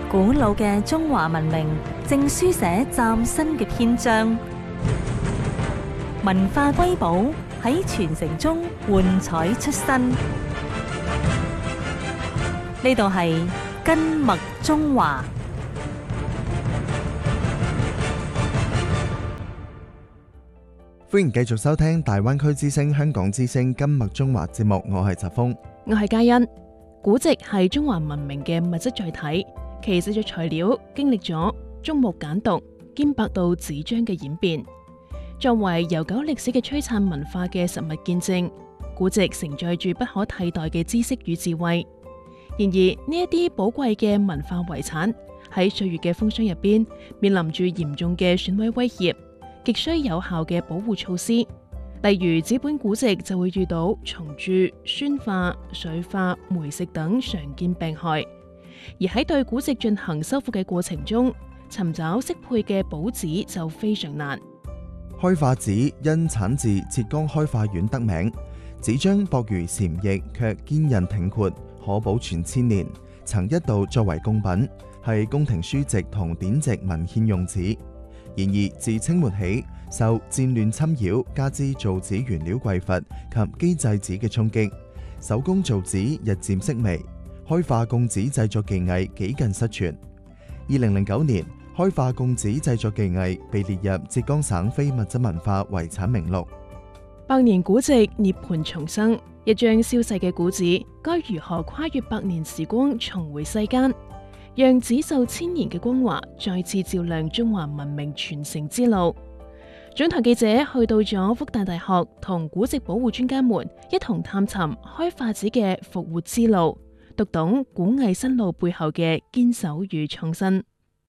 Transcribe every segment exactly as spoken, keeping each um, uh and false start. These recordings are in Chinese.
古老嘅中華文明正書寫嶄新嘅篇章。文化瑰寶喺傳承中煥彩出新。呢度係根脈中華。 歡迎繼續收聽大灣區之聲香港之聲根脈中華節目，我係澤峰， 我係嘉欣。古籍係中華文明嘅物質載體，其製作材料經歷咗竹木簡牘兼白到紙張嘅演變，作為悠久歷史嘅璀璨文化嘅實物見證，古籍承載住不可替代嘅知識與智慧。然而呢一啲寶貴嘅文化遺產喺歲月嘅風霜入邊，面臨住嚴重嘅損毀威脅，極需有效嘅保護措施。例如紙本古籍就會遇到蟲蛀、酸化、水化、霉蝕等常見病害，而喺對古籍進行修復嘅過程中，尋找適配嘅保紙就非常難。 開化紙因產自浙江開化縣得名，紙張薄如蟬翼，卻堅韌挺闊，可保存千年，曾一度作為貢品，係宮廷書籍同典籍文獻用紙。然而自清末起，受戰亂侵擾，加之造紙原料匱乏及機製紙嘅衝擊，手工造紙日漸式微，開化貢紙製作技藝幾近失傳。二零零九年，開化貢紙製作技藝被列入浙江省非物質文化遺產名錄。 百年古籍涅槃重生，一張消逝嘅古紙，該如何跨越百年時光重回世間，讓紙受千年嘅光華再次照亮中華文明傳承之路？總台記者去到咗復旦大學，同古籍保護專家們一同探尋開化紙嘅復活之路，讀懂古藝新路背後嘅堅守與創新。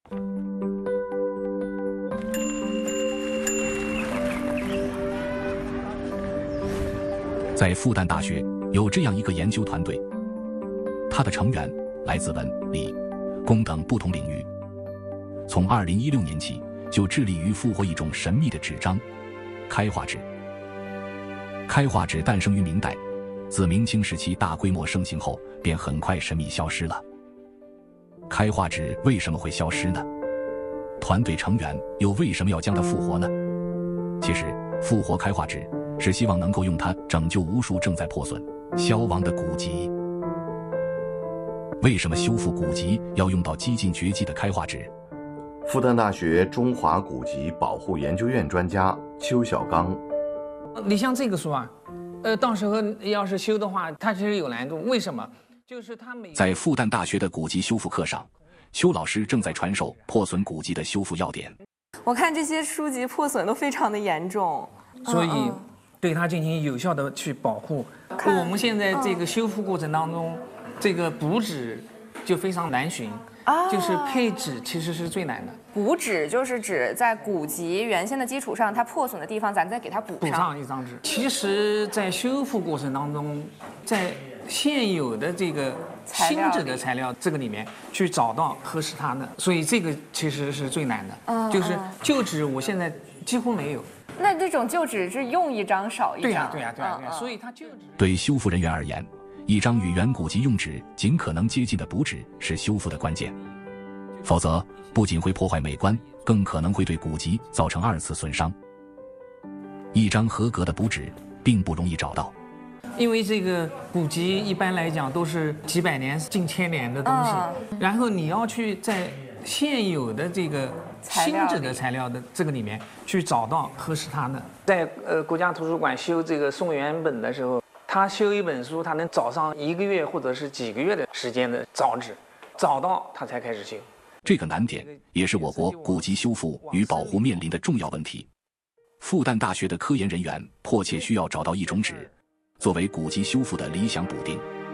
在復旦大學有這樣一個研究團隊，它的成員來自文、理、工等不同領域。從二零一六年起，就致力於復活一種神秘的紙張——開化紙。開化紙誕生於明代，自明清時期大規模盛行後，便很快神秘消失了。開化紙為什麼會消失呢？團隊成員又為什麼要將它復活呢？其實，復活開化紙是希望能夠用它拯救無數正在破損、消亡的古籍。為什麼修復古籍要用到幾近絕跡的開化紙？ 復旦大學中華古籍保護研究院專家邱小剛， 你像這個書啊，呃，到時候要是修的話，它其實有難度。為什麼？就是它每在復旦大學的古籍修復課上，邱老師正在傳授破損古籍的修復要點。 我看這些書籍破損都非常的嚴重， 所以對它進行有效的去保護。我們現在這個修復過程當中，這個補紙就非常難尋。就是配紙其實是最難的。 補紙就是指在古籍原先的基礎上，它破損的地方，咱再給它補上。 補上一張紙。其實，在修復過程當中，在現有的這個新紙的材料這個裡面去找到合適它的，所以這個其實是最難的。嗯，就是舊紙，我現在幾乎沒有。 那這種舊紙是用一張少一張。 對呀，對呀，對呀，對呀。所以它舊紙。 對修復人員而言，一張與原古籍用紙盡可能接近的補紙是修復的關鍵，否則不僅會破壞美觀，更可能會對古籍造成二次損傷。一張合格的補紙並不容易找到， 因為這個古籍一般來講都是幾百年、近千年的東西，然後你要去在現有的這個新紙的材料的這個裡面去找到合適它的。在呃國家圖書館修這個宋元本的時候，他修一本書，他能找上一個月或者是幾個月的時間的找紙，找到他才開始修。 這個難點也是我國古籍修復與保護面臨的重要問題。復旦大學的科研人員迫切需要找到一種紙，作為古籍修復的理想補丁。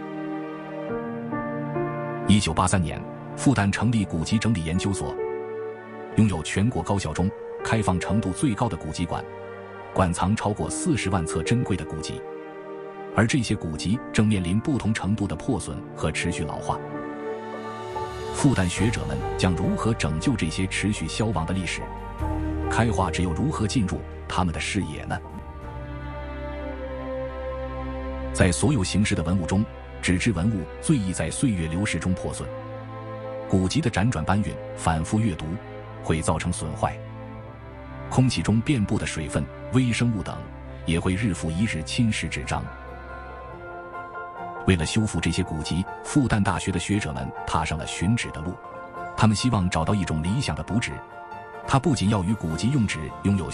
一九八三年，復旦成立古籍整理研究所，擁有全國高校中開放程度最高的古籍館，館藏超過四十萬冊珍貴的古籍。而這些古籍正面臨不同程度的破損和持續老化。復旦學者們將如何拯救這些持續消亡的歷史？開化紙又如何進入他們的視野呢？在所有形式的文物中，紙質文物最易在歲月流逝中破損。 古籍的辗转搬运、反复阅读会造成损坏。空气中遍布的水分、微生物等也会日复一日侵蚀纸张。为了修复这些古籍，复旦大学的学者们踏上了寻纸的路。他们希望找到一种理想的补纸，它不仅要与古籍用纸拥有